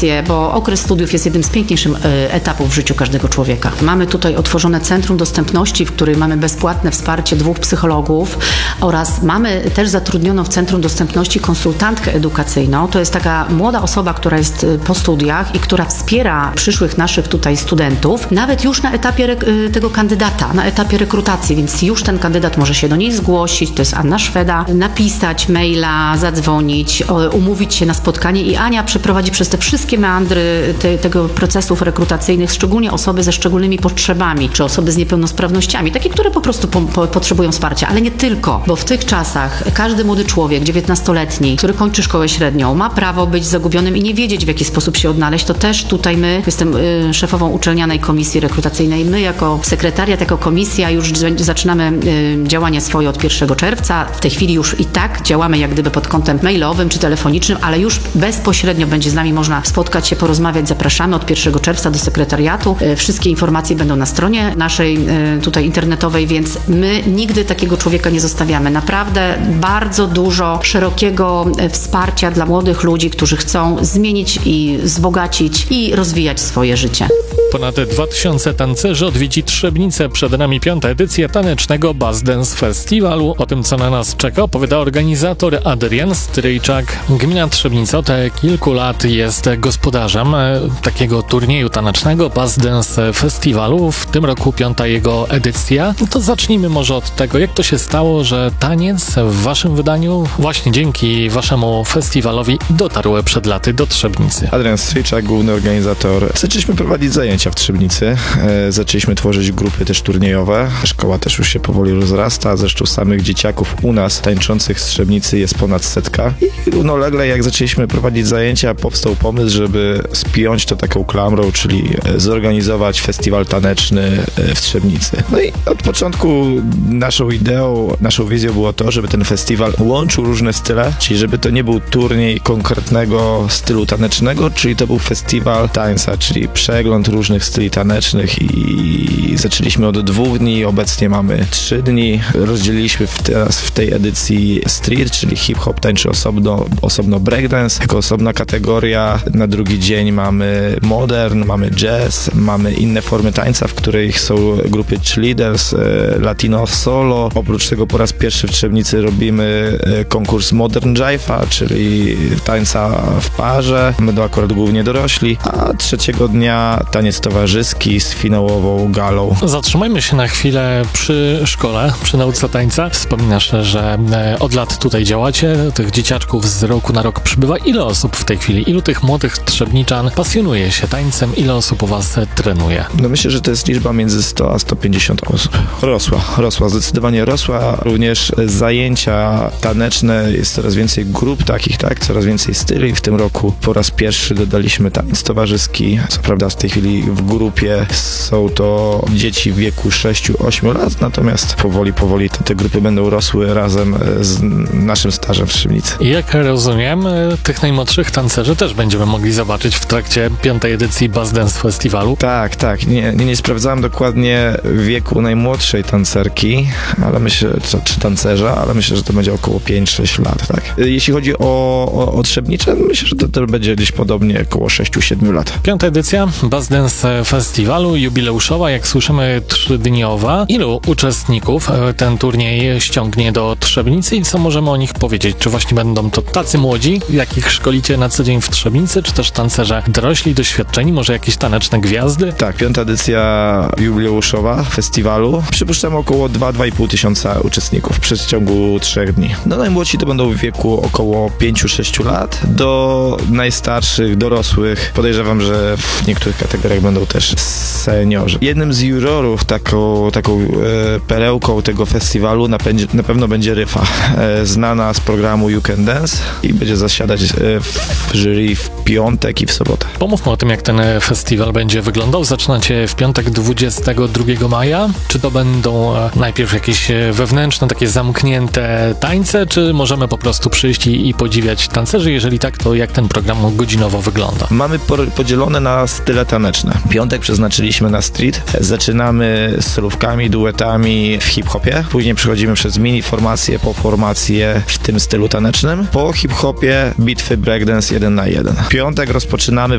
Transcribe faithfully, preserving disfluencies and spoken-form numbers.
wakacje, bo okres studiów jest jednym z piękniejszych etapów w życiu każdego człowieka. Mamy tutaj otworzone Centrum Dostępności, w którym mamy bezpłatne wsparcie dwóch psychologów oraz mamy też zatrudnioną w Centrum Dostępności konsultantkę edukacyjną. To jest taka młoda osoba, która jest po studiach i która wspiera przyszłych naszych tutaj studentów, nawet już na etapie tego kandydata, na etapie rekrutacji, więc już ten kandydat może się do niej zgłosić, to jest Anna Szweda, napisać maila, zadzwonić, umówić się na spotkanie i Ania przeprowadzi przez te wszystkie meandry te, tego procesów rekrutacyjnych, szczególnie osoby ze szczególnymi potrzebami, czy osoby z niepełnosprawnościami, takie, które po prostu po, po, potrzebują wsparcia, ale nie tylko, bo w tych czasach każdy młody człowiek, dziewiętnastoletni, który kończy szkołę średnią, ma prawo być zagubionym i nie wiedzieć, w jaki sposób się odnaleźć, to też tutaj my, jestem y, szefową uczelnianej komisji rekrutacyjnej, my jako sekretariat, jako komisja już zaczynamy y, działania swoje od pierwszego czerwca. W tej chwili już i tak działamy jak gdyby pod kątem mailowym czy telefonicznym, ale już bezpośrednio będzie z nami można spotkać się, porozmawiać. Zapraszamy od pierwszego czerwca do sekretariatu. Y, wszystkie informacje będą na stronie naszej y, tutaj internetowej, więc my nigdy takiego człowieka nie zostawiamy. Naprawdę bardzo dużo szerokiego wsparcia dla młodych ludzi, którzy chcą zmienić i wzbogacić i rozwijać swoje życie. Ponad dwa tysiące tancerzy odwiedzi Trzebnicę. Przed nami piąta edycja tanecznego Buzz Dance Festiwalu. O tym, co na nas czeka, opowiada organizator Adrian Stryjczak. Gmina Trzebnica od kilku lat jest gospodarzem takiego turnieju tanecznego Buzz Dance Festiwalu. W tym roku piąta jego edycja. No to zacznijmy może od tego, jak to się stało, że taniec w waszym wydaniu właśnie dzięki waszemu festiwalowi dotarł przed laty do Trzebnicy. Adrian Stryjczak, główny organizator. Zaczęliśmy prowadzić zajęcia w Trzebnicy. E, zaczęliśmy tworzyć grupy też turniejowe. Szkoła też już się powoli rozrasta. Zresztą samych dzieciaków u nas tańczących z Trzebnicy jest ponad setka. I równolegle jak zaczęliśmy prowadzić zajęcia, powstał pomysł, żeby spiąć to taką klamrą, czyli zorganizować festiwal taneczny w Trzebnicy. No i od początku naszą ideą, naszą wizją było to, żeby ten festiwal łączył różne style, czyli żeby to nie był turniej konkretnego stylu tanecznego, czyli to był festiwal tańca, czyli przegląd różnych styli tanecznych i zaczęliśmy od dwóch dni, obecnie mamy trzy dni. Rozdzieliliśmy w teraz w tej edycji street, czyli hip-hop tańczy osobno, osobno breakdance, jako osobna kategoria. Na drugi dzień mamy modern, mamy jazz, mamy inne formy tańca, w których są grupy cheerleaders, latino solo. Oprócz tego po raz pierwszy w Trzebnicy robimy konkurs Modern Jive'a, czyli tańca w parze. Będą akurat głównie dorośli, a trzeciego dnia taniec towarzyski z finałową galą. Zatrzymajmy się na chwilę przy szkole, przy nauce tańca. Wspominasz, że od lat tutaj działacie, tych dzieciaczków z roku na rok przybywa. Ile osób w tej chwili, ilu tych młodych trzebniczan pasjonuje się tańcem, ile osób u was trenuje? No myślę, że to jest liczba między sto a sto pięćdziesiąt osób. Rosła, rosła, zdecydowanie rosła. Również zajęcia taneczne, jest coraz więcej grup takich, tak, coraz więcej styli. W tym roku po raz pierwszy dodaliśmy taniec towarzyski. Co prawda w tej chwili w grupie są to dzieci w wieku sześć do ośmiu lat, natomiast powoli, powoli te, te grupy będą rosły razem z naszym stażem w Trzebnicy. I jak rozumiem, tych najmłodszych tancerzy też będziemy mogli zobaczyć w trakcie piątej edycji Buzz Dance Festiwalu. Tak, tak. Nie, nie, nie sprawdzałem dokładnie wieku najmłodszej tancerki, ale myślę, czy, czy tancerza, ale myślę, że to będzie około pięć sześć lat, tak. Jeśli chodzi o, o, o Trzebnicę, myślę, że to, to będzie gdzieś podobnie około sześć siedem lat. Piąta edycja Buzz Dance Festiwalu, jubileuszowa, jak słyszymy, trzydniowa. Ilu uczestników ten turniej ściągnie do Trzebnicy i co możemy o nich powiedzieć? Czy właśnie będą to tacy młodzi, jakich szkolicie na co dzień w Trzebnicy, czy też tancerze dorośli, doświadczeni, może jakieś taneczne gwiazdy? Tak, piąta edycja jubileuszowa festiwalu. Przypuszczam około dwa do dwóch i pół tysiąca uczestników przez ciągu trzech dni. No najmłodsi to będą w wieku około pięć sześć lat, do najstarszych, dorosłych. Podejrzewam, że w niektórych kategoriach będą też seniorzy. Jednym z jurorów, taką, taką e, perełką tego festiwalu na, na pewno będzie Ryfa, e, znana z programu You Can Dance i będzie zasiadać e, w jury w piątek i w sobotę. Pomówmy o tym, jak ten festiwal będzie wyglądał. Zaczynacie w piątek dwudziestego drugiego maja. Czy to będą e, najpierw jakieś wewnętrzne, takie zamknięte tańce, czy możemy po prostu przyjść i, i podziwiać tancerzy? Jeżeli tak, to jak ten program godzinowo wygląda? Mamy podzielone na style taneczne. Piątek przeznaczyliśmy na street. Zaczynamy z solówkami, duetami w hip-hopie. Później przechodzimy przez mini formacje, po formacje w tym stylu tanecznym. Po hip-hopie bitwy breakdance jeden na jeden. Piątek rozpoczynamy